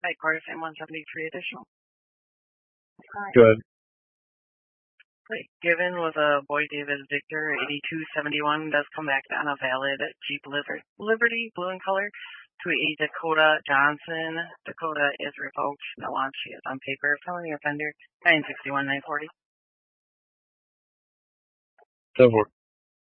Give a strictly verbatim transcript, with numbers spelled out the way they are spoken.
Right, quarter fam one seventy-three additional. Good. Right, given with a Boy David Victor eighty-two seventy-one does come back on a valid Jeep Liberty, blue in color, to a Dakota Johnson. Dakota is revoked. No launch. She is on paper. Felony offender nine sixty-one nine forty. seven four.